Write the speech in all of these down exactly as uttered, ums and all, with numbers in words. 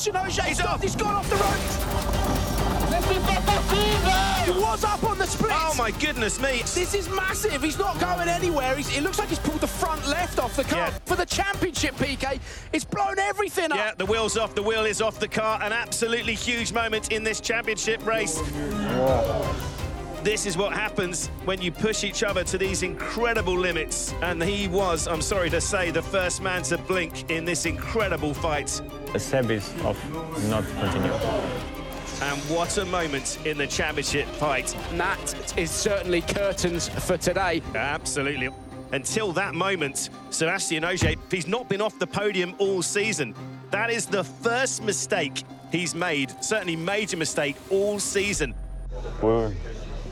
Sebastian Ogier, he's off. He's gone off the road. He was up on the split. Oh, my goodness me. This is massive. He's not going anywhere. He's, it looks like he's pulled the front left off the car. Yeah. For the championship, P K, it's blown everything up. Yeah, the wheel's off. The wheel is off the car. An absolutely huge moment in this championship race. Wow. This is what happens when you push each other to these incredible limits. And he was, I'm sorry to say, the first man to blink in this incredible fight. The Seb is of not continue. And what a moment in the championship fight. And that is certainly curtains for today. Absolutely. Until that moment, Sebastian Ogier, he's not been off the podium all season. That is the first mistake he's made, certainly major mistake all season. Ouais, ouais.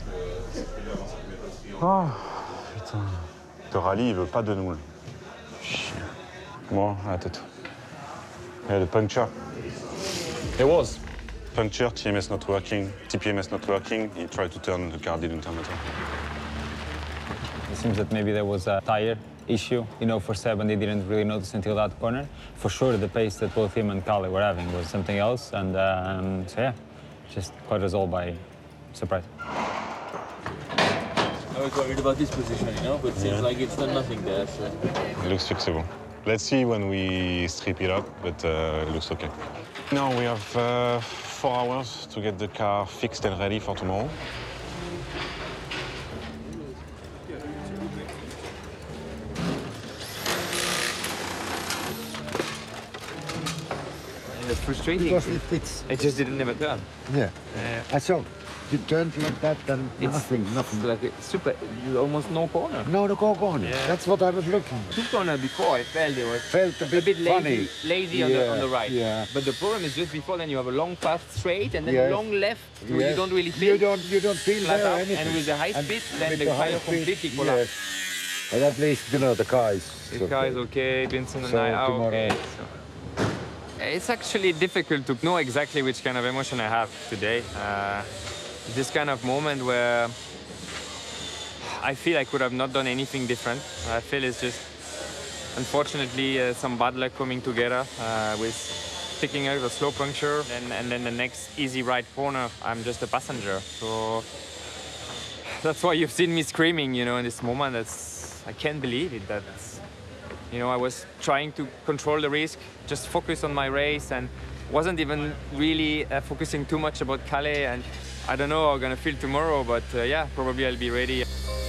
Oh, putain. Le rallye, il veut pas de nous. Chien. Bon, à tout. Yeah, the puncture. It was. Puncture, T M S not working, T P M S not working. He tried to turn the car, didn't turn at all. It seems that maybe there was a tire issue, you know, for Seb, and they didn't really notice until that corner. For sure, the pace that both him and Kalle were having was something else, and um, so yeah, just caught us all by surprise. I was worried about this position, you know, but it seems yeah. like it's done nothing there. So. It looks fixable. Let's see when we strip it up, but uh, it looks okay. Now we have uh, four hours to get the car fixed and ready for tomorrow. It's frustrating. Because it, it's... It just didn't never turn. Yeah. Uh, I saw. You turned like that, then it's nothing, nothing. Like a super, almost no corner. No, the car corner. Yeah. That's what I was looking. Two corner before, I felt it was Felt a bit, a bit lazy, funny. lazy yeah, on, the, on the right. Yeah. But the problem is just before then you have a long path straight and then yes. long left where yes. you don't really feel. You don't, you don't feel flat there out. anything. And with the high speed, and then the, the car speed, completely collapsed. Yes. But at least, you know, the car is The car is okay, Vincent and so I are tomorrow. okay. So. It's actually difficult to know exactly which kind of emotion I have today. Uh, this kind of moment where I feel I could have not done anything different. I feel it's just, unfortunately, uh, some bad luck coming together uh, with picking up a slow puncture, and, and then the next easy right corner, I'm just a passenger. So that's why you've seen me screaming, you know, in this moment. That's, I can't believe it. That's, you know, I was trying to control the risk, just focus on my race, and wasn't even really uh, focusing too much about Calais. And I don't know how I'm gonna feel tomorrow, but uh, yeah, probably I'll be ready.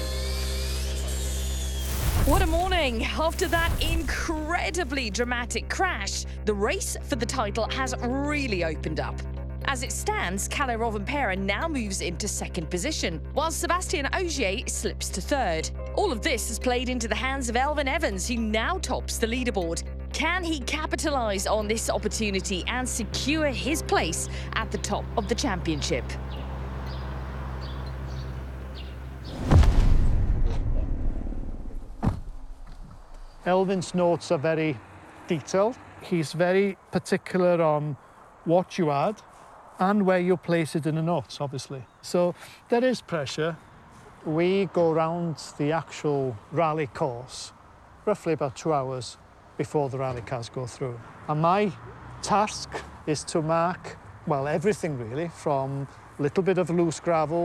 What a morning! After that incredibly dramatic crash, the race for the title has really opened up. As it stands, Kalle Rovanperä now moves into second position, while Sebastian Ogier slips to third. All of this has played into the hands of Elfyn Evans, who now tops the leaderboard. Can he capitalise on this opportunity and secure his place at the top of the championship? Elfyn's notes are very detailed. He's very particular on what you add and where you place it in the notes, obviously. So there is pressure. We go round the actual rally course roughly about two hours before the rally cars go through. And my task is to mark, well, everything really, from a little bit of loose gravel